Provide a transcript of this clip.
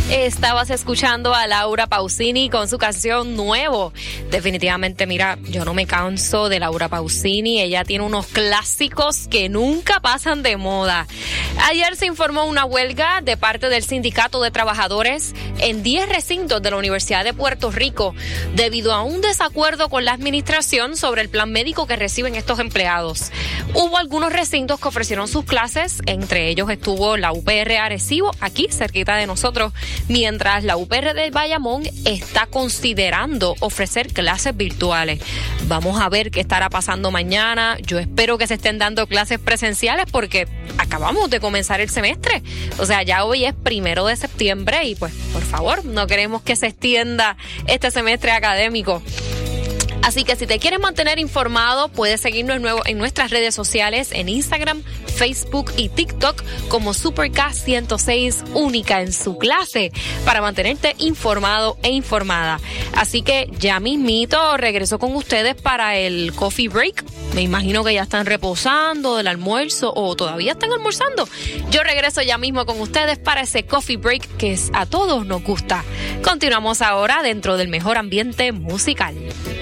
Estabas escuchando a Laura Pausini con su canción Nuevo. Definitivamente, mira, yo no me canso de Laura Pausini. Ella tiene unos clásicos que nunca pasan de moda. Ayer se informó una huelga de parte del Sindicato de Trabajadores en 10 recintos de la Universidad de Puerto Rico debido a un desacuerdo con la administración sobre el plan médico que reciben estos empleados. Hubo algunos recintos que ofrecieron sus clases, entre ellos estuvo la UPR Arecibo, aquí cerquita de nosotros, mientras la UPR de Bayamón está considerando ofrecer clases virtuales. Vamos a ver qué estará pasando mañana. Yo espero que se estén dando clases presenciales porque acabamos de comenzar el semestre. O sea, ya hoy es 1 de septiembre y pues, por favor, no queremos que se extienda este semestre académico. Así que si te quieres mantener informado, puedes seguirnos en nuestras redes sociales, en Instagram, Facebook y TikTok como Supercast106, única en su clase, para mantenerte informado e informada. Así que ya mismito regreso con ustedes para el coffee break. Me imagino que ya están reposando del almuerzo o todavía están almorzando. Yo regreso ya mismo con ustedes para ese coffee break que a todos nos gusta. Continuamos ahora dentro del mejor ambiente musical.